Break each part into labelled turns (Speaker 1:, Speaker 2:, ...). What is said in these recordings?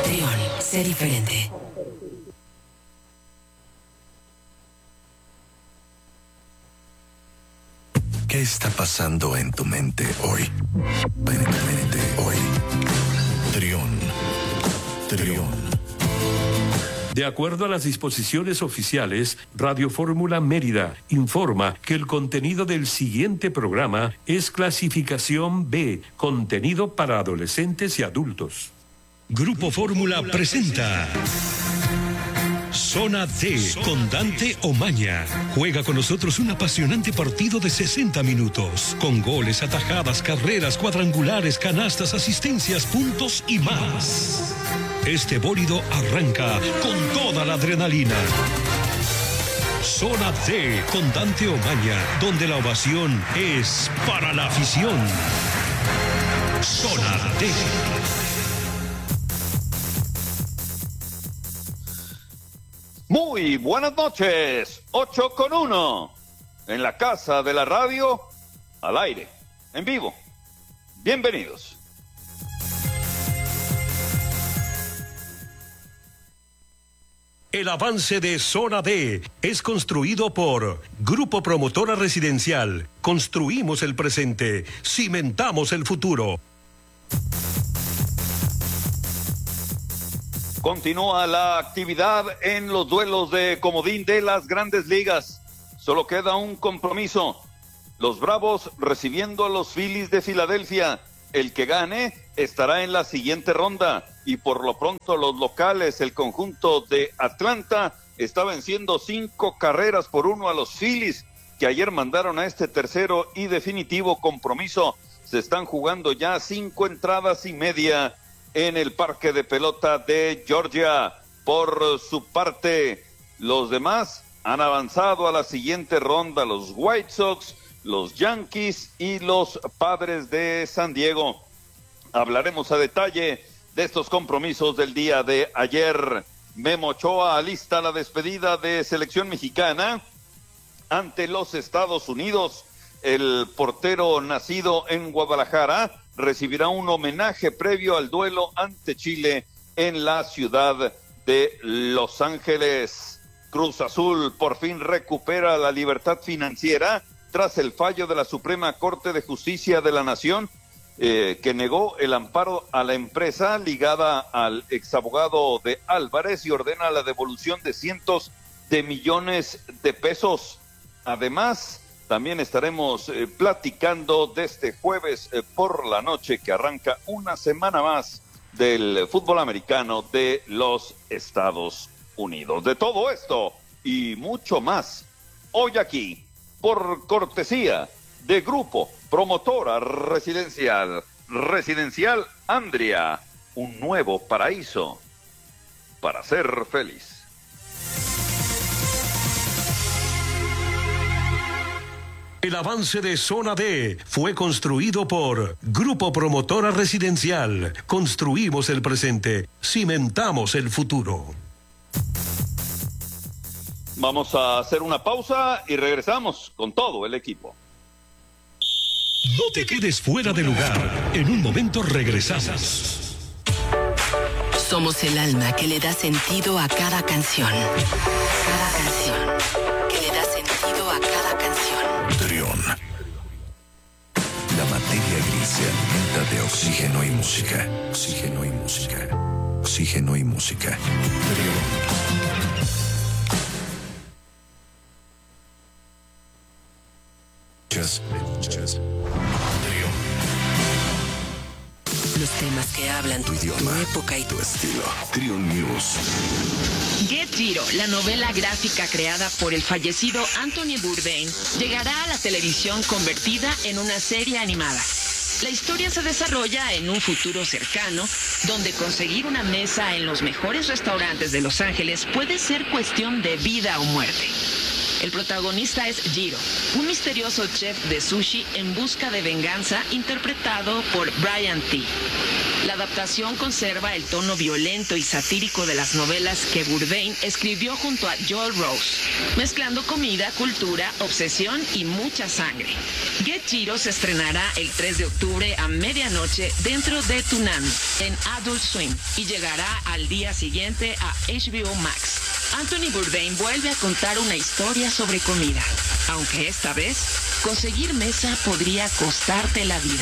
Speaker 1: Trión, sé diferente.
Speaker 2: ¿Qué está pasando en tu mente hoy? En tu mente hoy. Trión.
Speaker 3: De acuerdo a las disposiciones oficiales, Radio Fórmula Mérida informa que el contenido del siguiente programa es clasificación B, contenido para adolescentes y adultos.
Speaker 4: Grupo Fórmula presenta Zona D con Dante Omaña. Juega con nosotros un apasionante partido de 60 minutos, con goles, atajadas, carreras, cuadrangulares, canastas, asistencias, puntos y más. Este bólido arranca con toda la adrenalina. Zona D con Dante Omaña, donde la ovación es para la afición. Zona D.
Speaker 5: Muy buenas noches, 8:01, en la casa de la radio, al aire, en vivo. Bienvenidos.
Speaker 4: El avance de Zona D es construido por Grupo Promotora Residencial. Construimos el presente, cimentamos el futuro.
Speaker 5: Continúa la actividad en los duelos de comodín de las Grandes Ligas. Solo queda un compromiso. Los Bravos recibiendo a los Phillies de Filadelfia. El que gane estará en la siguiente ronda. Y por lo pronto los locales, el conjunto de Atlanta, está venciendo 5-1 a los Phillies, que ayer mandaron a este tercero y definitivo compromiso. Se están jugando ya 5 entradas y media en el parque de pelota de Georgia. Por su parte, los demás han avanzado a la siguiente ronda: los White Sox, los Yankees y los Padres de San Diego. Hablaremos a detalle de estos compromisos del día de ayer. Memo Ochoa alista la despedida de selección mexicana ante los Estados Unidos. El portero nacido en Guadalajara recibirá un homenaje previo al duelo ante Chile en la ciudad de Los Ángeles. Cruz Azul por fin recupera la libertad financiera tras el fallo de la Suprema Corte de Justicia de la Nación, que negó el amparo a la empresa ligada al exabogado de Álvarez y ordena la devolución de cientos de millones de pesos. Además, también estaremos platicando de este jueves por la noche, que arranca una semana más del fútbol americano de los Estados Unidos. De todo esto y mucho más, hoy aquí, por cortesía de Grupo Promotora Residencial Andria, un nuevo paraíso para ser feliz.
Speaker 4: El avance de Zona D fue construido por Grupo Promotora Residencial. Construimos el presente, cimentamos el futuro.
Speaker 5: Vamos a hacer una pausa y regresamos con todo el equipo.
Speaker 4: No te quedes fuera de lugar. En un momento regresamos.
Speaker 1: Somos el alma que le da sentido a cada canción. Cada canción que le da sentido a cada canción.
Speaker 2: Trión. La materia gris se alimenta de oxígeno y música. Oxígeno y música. Oxígeno y música. Trión.
Speaker 1: Los temas que hablan
Speaker 2: Tu idioma,
Speaker 1: tu época y
Speaker 2: tu estilo. Trión News.
Speaker 6: Get Giro, la novela gráfica creada por el fallecido Anthony Bourdain, llegará a la televisión convertida en una serie animada. La historia se desarrolla en un futuro cercano, donde conseguir una mesa en los mejores restaurantes de Los Ángeles puede ser cuestión de vida o muerte. El protagonista es Jiro, un misterioso chef de sushi en busca de venganza interpretado por Brian T. La adaptación conserva el tono violento y satírico de las novelas que Bourdain escribió junto a Joel Rose, mezclando comida, cultura, obsesión y mucha sangre. Get Jiro se estrenará el 3 de octubre a medianoche dentro de Toonami en Adult Swim y llegará al día siguiente a HBO Max. Anthony Bourdain vuelve a contar una historia sobre comida, aunque esta vez conseguir mesa podría costarte la vida.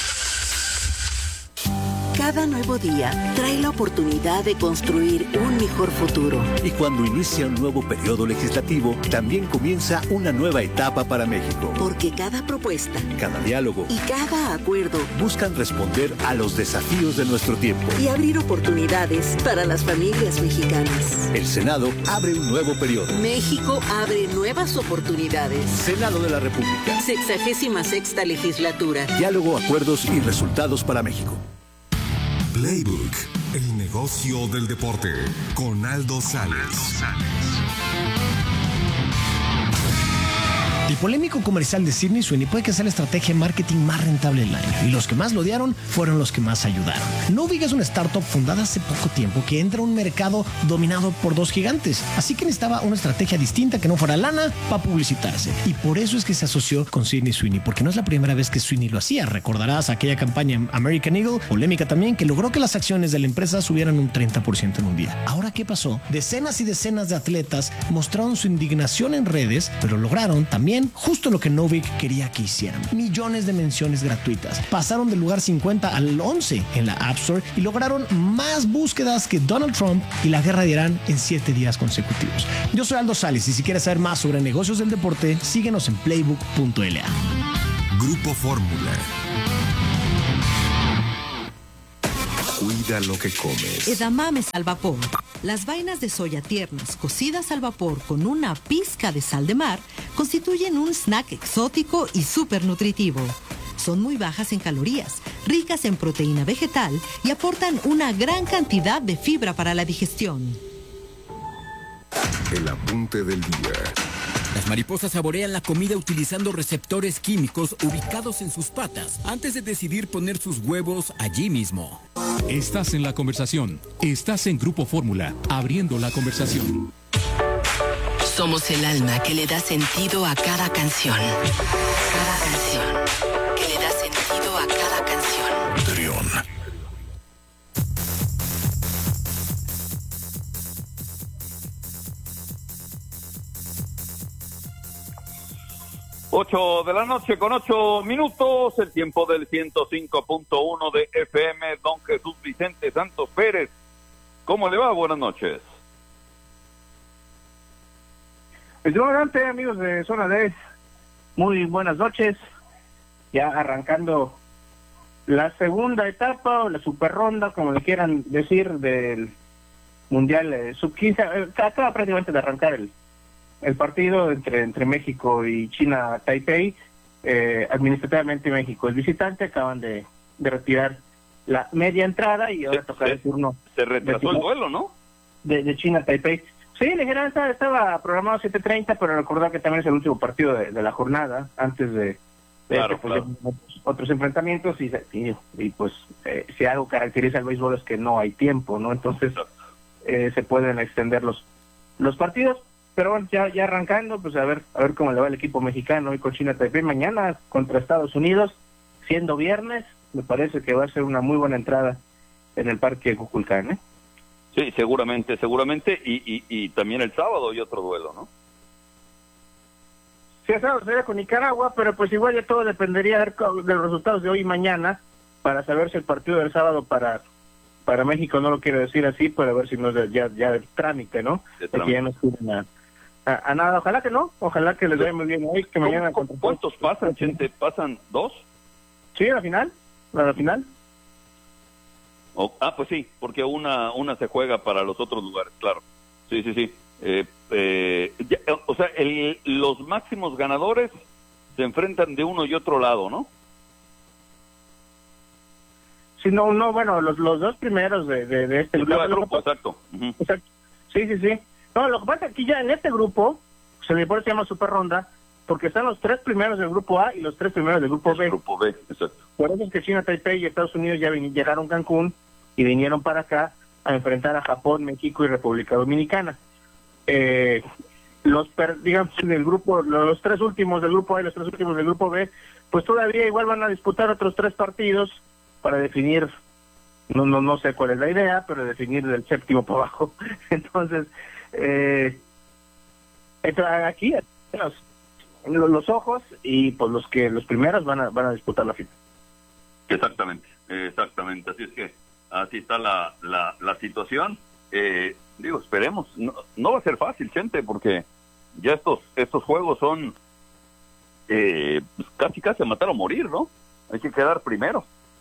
Speaker 7: Cada nuevo día trae la oportunidad de construir un mejor futuro.
Speaker 8: Y cuando inicia un nuevo periodo legislativo, también comienza una nueva etapa para México.
Speaker 7: Porque cada propuesta,
Speaker 8: cada diálogo
Speaker 7: y cada acuerdo
Speaker 8: buscan responder a los desafíos de nuestro tiempo
Speaker 7: y abrir oportunidades para las familias mexicanas.
Speaker 8: El Senado abre un nuevo periodo.
Speaker 7: México abre nuevas oportunidades.
Speaker 8: Senado de la República.
Speaker 7: 66ª legislatura.
Speaker 8: Diálogo, acuerdos y resultados para México.
Speaker 9: Playbook, el negocio del deporte, con Aldo Sales.
Speaker 10: El polémico comercial de Sydney Sweeney puede que sea la estrategia de marketing más rentable del año, y los que más lo odiaron fueron los que más ayudaron. Novig es una startup fundada hace poco tiempo que entra a un mercado dominado por dos gigantes, así que necesitaba una estrategia distinta que no fuera lana para publicitarse, y por eso es que se asoció con Sydney Sweeney, porque no es la primera vez que Sweeney lo hacía. Recordarás aquella campaña American Eagle, polémica también, que logró que las acciones de la empresa subieran un 30% en un día. Ahora, ¿qué pasó? Decenas y decenas de atletas mostraron su indignación en redes, pero lograron también justo lo que Novig quería que hicieran: millones de menciones gratuitas. Pasaron del lugar 50 al 11 en la App Store y lograron más búsquedas que Donald Trump y la guerra de Irán en 7 días consecutivos. Yo soy Aldo Sales, y si quieres saber más sobre negocios del deporte, síguenos en playbook.la.
Speaker 9: Grupo Fórmula.
Speaker 2: Cuida lo que comes.
Speaker 11: Edamames al vapor. Las vainas de soya tiernas cocidas al vapor con una pizca de sal de mar constituyen un snack exótico y súper nutritivo. Son muy bajas en calorías, ricas en proteína vegetal y aportan una gran cantidad de fibra para la digestión.
Speaker 9: El apunte del día.
Speaker 12: Las mariposas saborean la comida utilizando receptores químicos ubicados en sus patas antes de decidir poner sus huevos allí mismo.
Speaker 13: Estás en la conversación. Estás en Grupo Fórmula, abriendo la conversación.
Speaker 1: Somos el alma que le da sentido a cada canción. Cada canción. Que le da sentido a cada canción.
Speaker 2: Trión.
Speaker 5: Ocho de la noche con 8 minutos, el tiempo del 105.1 de FM, don Jesús Vicente Santos Pérez. ¿Cómo le va? Buenas noches.
Speaker 14: Adelante, amigos de Zona D, muy buenas noches. Ya arrancando la segunda etapa, o la super ronda, como le quieran decir, del Mundial Sub-15. Acaba prácticamente de arrancar el partido entre México y China Taipei. Administrativamente México es visitante, acaban de retirar la media entrada y ahora toca el turno.
Speaker 5: Se retrasó el duelo, ¿no?
Speaker 14: De China Taipei. Sí, ligeramente estaba programado 7:30, pero recordar que también es el último partido de la jornada, antes de
Speaker 5: claro.
Speaker 14: Otros enfrentamientos, y pues si algo caracteriza al béisbol es que no hay tiempo, ¿no? Entonces se pueden extender los partidos. Pero bueno, ya arrancando, pues a ver cómo le va el equipo mexicano hoy con China Taipei. Mañana contra Estados Unidos, siendo viernes, me parece que va a ser una muy buena entrada en el Parque Kukulcán, ¿eh?
Speaker 5: Sí, seguramente, y también el sábado hay otro duelo, ¿no?
Speaker 14: Sí, el sábado sería con Nicaragua, pero pues igual ya todo dependería de los resultados de hoy y mañana, para saber si el partido del sábado para México, no lo quiero decir así, pero a ver si no es ya de trámite, ¿no? De que ya no estuviera a nada. Ojalá que no, ojalá que les vaya muy bien hoy, que mañana...
Speaker 5: ¿Cuántos pasan, gente? ¿Pasan 2?
Speaker 14: Sí, a la final.
Speaker 5: Pues sí, porque una se juega para los otros lugares, claro. Sí. Los máximos ganadores se enfrentan de uno y otro lado, ¿no?
Speaker 14: Sí, no, bueno, los dos primeros de este
Speaker 5: grupo, exacto. Uh-huh.
Speaker 14: Exacto. Sí. No, lo que pasa es que ya en este grupo, por eso se llama Super Ronda, porque están los 3 primeros del grupo A y los 3 primeros del grupo B.
Speaker 5: Grupo B, exacto.
Speaker 14: Por eso es que China, Taipei y Estados Unidos ya llegaron a Cancún y vinieron para acá a enfrentar a Japón, México y República Dominicana. Digamos, del grupo, los 3 últimos del grupo A y los 3 últimos del grupo B, pues todavía igual van a disputar otros 3 partidos para definir, no sé cuál es la idea, pero definir del 7º para abajo. Entonces, aquí los ojos y pues los primeros van a disputar la final.
Speaker 5: Exactamente. Así es que así está la situación. Esperemos. No va a ser fácil, gente, porque ya estos juegos son casi a matar o morir, ¿no? Hay que quedar primero.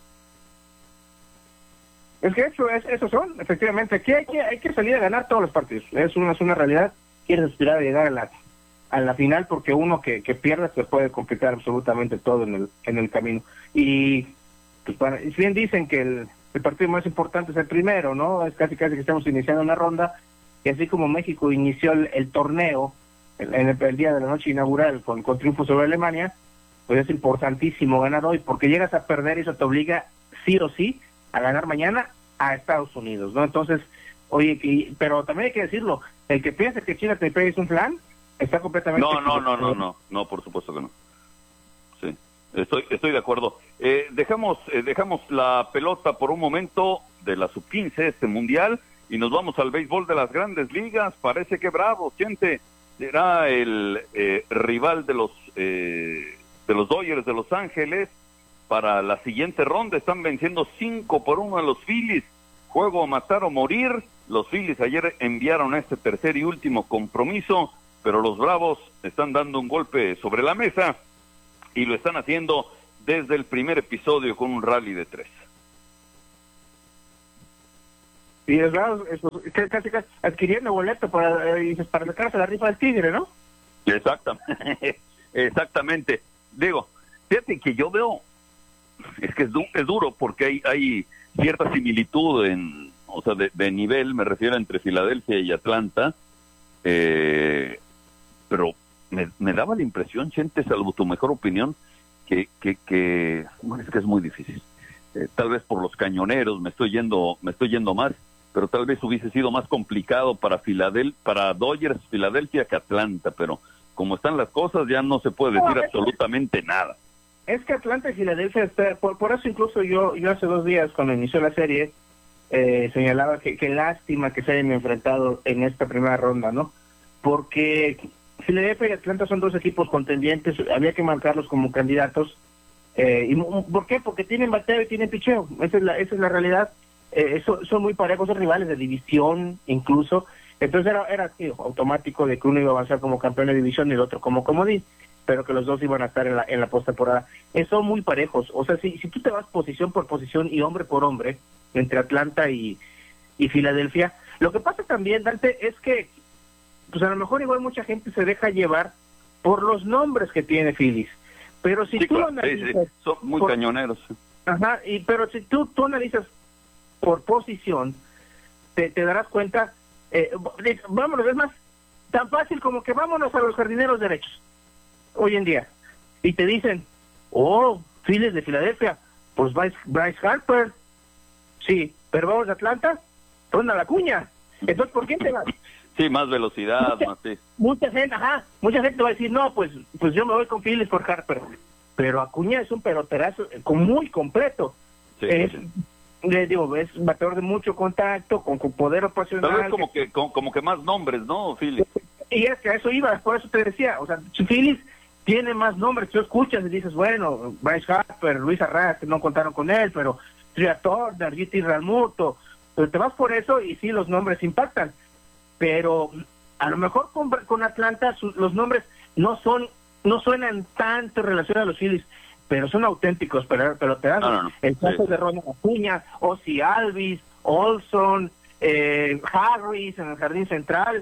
Speaker 14: Es que eso son, efectivamente. Aquí hay que salir a ganar todos los partidos. Es una realidad. Quieres aspirar a llegar a la final, porque uno que pierda se puede complicar absolutamente todo en el camino. Y pues bien dicen que el partido más importante es el primero, ¿no? Es casi que estamos iniciando una ronda, y así como México inició el torneo en el día de la noche inaugural con triunfo sobre Alemania, pues es importantísimo ganar hoy, porque llegas a perder y eso te obliga sí o sí a ganar mañana a Estados Unidos, ¿no? Entonces, oye, pero también hay que decirlo, el que piensa que China Taipei es un flan, está completamente...
Speaker 5: No, por supuesto que no. Sí, estoy de acuerdo. Dejamos la pelota por un momento de la sub-15, este mundial, y nos vamos al béisbol de las grandes ligas. Parece que Bravos, gente, será el rival de los Dodgers de Los Ángeles para la siguiente ronda. Están venciendo 5-1 a los Phillies. Juego a matar o morir. Los Phillies ayer enviaron este tercer y último compromiso, pero los Bravos están dando un golpe sobre la mesa y lo están haciendo desde el primer episodio con un rally de 3.
Speaker 14: Y los Bravos casi adquiriendo boleto para sacarse la rifa del Tigre, ¿no?
Speaker 5: Exactamente. Digo, fíjate que yo veo, es que es duro porque hay cierta similitud de nivel, me refiero, entre Filadelfia y Atlanta, pero me daba la impresión, gente, salvo tu mejor opinión, que bueno, es que es muy difícil. Tal vez por los cañoneros me estoy yendo más, pero tal vez hubiese sido más complicado para Dodgers, Filadelfia que Atlanta, pero como están las cosas ya no se puede decir absolutamente nada.
Speaker 14: Es que Atlanta y Filadelfia, por eso incluso yo hace 2 días cuando inició la serie señalaba que lástima que se hayan enfrentado en esta primera ronda, ¿no? Porque Filadelfia y Atlanta son 2 equipos contendientes, había que marcarlos como candidatos. ¿Y por qué? Porque tienen bateo y tienen picheo, esa es la realidad. Son muy parejos, son rivales de división incluso, entonces era automático de que uno iba a avanzar como campeón de división y el otro como comodín, pero que los dos iban a estar en la postemporada. Son muy parejos, o sea, si tú te vas posición por posición y hombre por hombre entre Atlanta y Filadelfia, lo que pasa también, Dante, es que pues a lo mejor igual mucha gente se deja llevar por los nombres que tiene Phillies, pero si tú lo analizas...
Speaker 5: Son muy cañoneros.
Speaker 14: Ajá, pero si tú analizas por posición, te darás cuenta, vámonos, es más, tan fácil como que vámonos a los jardineros derechos, hoy en día, y te dicen, Phillies de Filadelfia, pues Bryce Harper, sí, pero vamos a Atlanta, Ronald Acuña, entonces ¿por quién te vas?
Speaker 5: Sí, más velocidad,
Speaker 14: mucha gente va a decir, no, pues yo me voy con Phillies por Harper, pero Acuña es un peloterazo muy completo,
Speaker 5: sí,
Speaker 14: es bateador de mucho contacto, con poder ocasional.
Speaker 5: Tal vez como que más nombres, ¿no, Phillies?
Speaker 14: Y es que a eso iba, por eso te decía, o sea, Phillies tiene más nombres, tú escuchas y dices, bueno, Bryce Harper, Luis Arraez, que no contaron con él, pero Tria Turner, JT Realmuto, pero te vas por eso y sí, los nombres impactan, pero a lo mejor con Atlanta los nombres no suenan tanto en relación a los Phillies, pero son auténticos, pero te dan el caso de Ronald Acuña, Ozzie Alvis, Olson, Harris en el jardín central,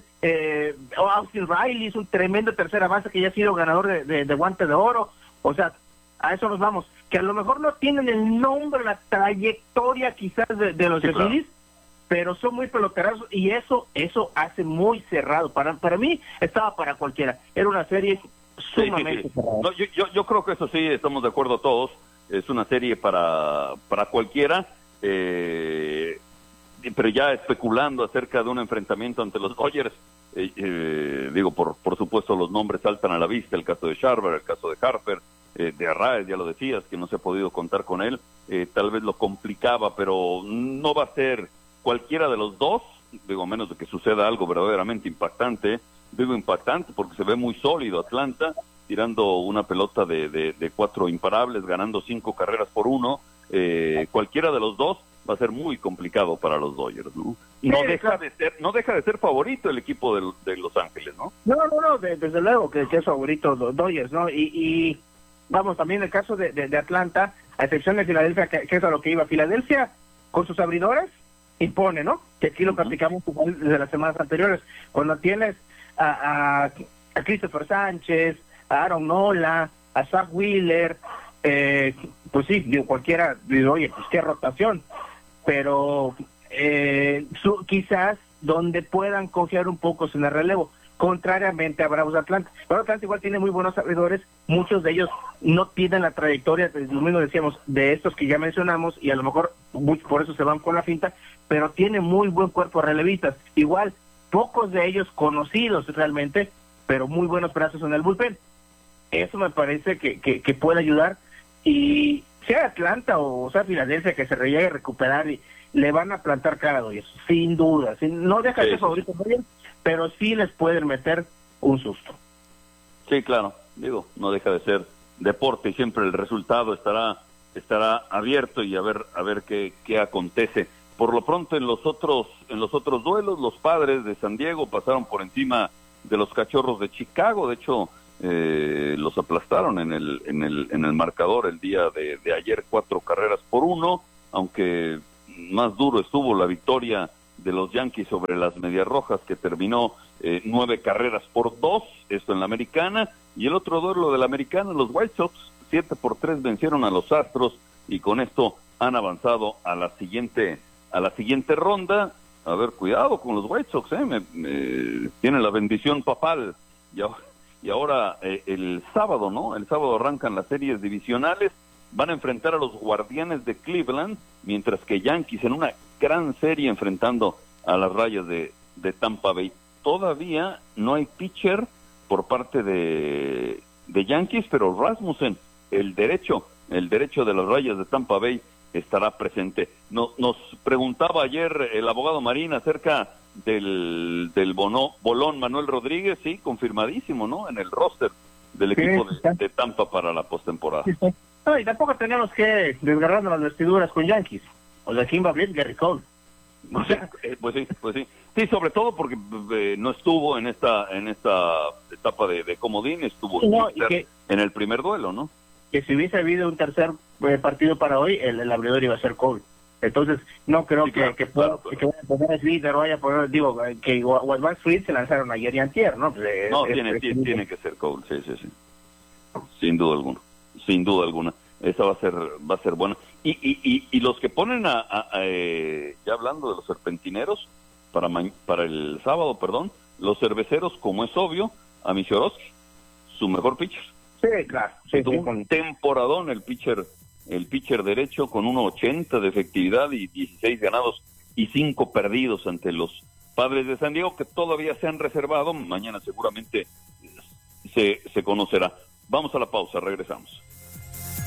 Speaker 14: Austin Riley es un tremendo tercera base que ya ha sido ganador de guante de oro, o sea, a eso nos vamos, que a lo mejor no tienen el nombre, la trayectoria quizás de los Phillies, pero son muy peloterazos y eso hace muy cerrado. Para mí estaba para cualquiera. Era una serie sumamente cerrada.
Speaker 5: No, yo creo que eso sí, estamos de acuerdo todos. Es una serie para cualquiera, pero ya especulando acerca de un enfrentamiento ante los Dodgers, digo, por supuesto los nombres saltan a la vista, el caso de Scherzer, el caso de Harper, de Arraez, ya lo decías, que no se ha podido contar con él, tal vez lo complicaba, pero no va a ser cualquiera de los dos, digo, a menos de que suceda algo verdaderamente impactante, digo impactante porque se ve muy sólido Atlanta, tirando una pelota de 4 imparables, ganando 5 carreras por 1, cualquiera de los dos va a ser muy complicado para los Dodgers, ¿no? No deja de ser favorito el equipo de Los Ángeles, ¿no?
Speaker 14: No, desde luego que es favorito los Dodgers, ¿no? Y vamos, también el caso de Atlanta, a excepción de Filadelfia, que es a lo que iba. Filadelfia, con sus abridores, impone, ¿no? Que aquí lo platicamos desde las semanas anteriores. Cuando tienes a Christopher Sánchez, a Aaron Nola, a Zach Wheeler, pues sí, digo, cualquiera, digo, oye, pues qué rotación, pero quizás donde puedan confiar un poco en el relevo, contrariamente a Bravos de Atlanta. Pero Atlanta igual tiene muy buenos abridores, muchos de ellos no tienen la trayectoria, lo mismo decíamos, de estos que ya mencionamos, y a lo mejor por eso se van con la finta, pero tiene muy buen cuerpo de relevistas, igual, pocos de ellos conocidos realmente, pero muy buenos brazos en el bullpen. Eso me parece que puede ayudar, y sea Atlanta o sea Filadelfia que se llegue a recuperar, y le van a plantar cara a Dodgers, sin duda. No deja de ser favorito, pero sí les pueden meter un susto.
Speaker 5: Sí, claro, digo, no deja de ser deporte y siempre el resultado estará abierto, y a ver qué acontece. Por lo pronto en los otros duelos, los Padres de San Diego pasaron por encima de los Cachorros de Chicago. De hecho, los aplastaron en el marcador el día de ayer, 4 carreras por 1, aunque más duro estuvo la victoria de los Yankees sobre las Medias Rojas, que terminó 9 carreras por 2, esto en la Americana. Y el otro duelo de la Americana, los White Sox 7-3 vencieron a los Astros, y con esto han avanzado a la siguiente ronda. A ver, cuidado con los White Sox, tienen la bendición papal, y ahora el sábado, ¿no? El sábado arrancan las series divisionales, van a enfrentar a los Guardianes de Cleveland, mientras que Yankees en una gran serie enfrentando a las Rayas de Tampa Bay. Todavía no hay pitcher por parte de Yankees, pero Rasmussen, el derecho de las Rayas de Tampa Bay, estará presente. Nos preguntaba ayer el abogado Marín acerca del bolón Manuel Rodríguez, sí, confirmadísimo, ¿no? En el roster del equipo de Tampa para la postemporada.
Speaker 14: No, y tampoco tenemos que desgarrarnos las vestiduras con Yankees. O sea, ¿quién va a abrir? Gary Cole. O sea,
Speaker 5: pues sí. Sí, sobre todo porque no estuvo en esta etapa de comodín, estuvo en el primer duelo, ¿no?
Speaker 14: Que si hubiese habido un tercer partido para hoy, el abridor iba a ser Cole. Entonces, no creo que vaya a poner Sliter o vaya a poner, digo, que Wildman Fried se lanzaron ayer y antier, ¿no? Pues,
Speaker 5: no, tiene que ser Cole, sí. Sin duda alguna. Esa va a ser buena. Y los que ponen ya hablando de los serpentineros, para el sábado, los cerveceros, como es obvio, a Michorowski, su mejor pitcher.
Speaker 14: Sí, claro. Sí,
Speaker 5: un temporadón el pitcher derecho, con 1.80 de efectividad y 16 ganados y 5 perdidos ante los Padres de San Diego, que todavía se han reservado. Mañana seguramente se conocerá. Vamos a la pausa, regresamos.